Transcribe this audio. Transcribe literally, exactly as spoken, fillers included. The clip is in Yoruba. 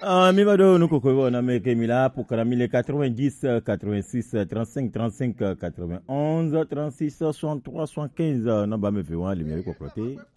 Ah, mi bado nous kokoro na me Kemila pour mille quatre-vingt-dix, quatre-vingt-six, trente-cinq, trente-cinq, quatre-vingt-onze, trente-six, soixante-trois, soixante-quinze. Non ba me fait one lumière kokroté.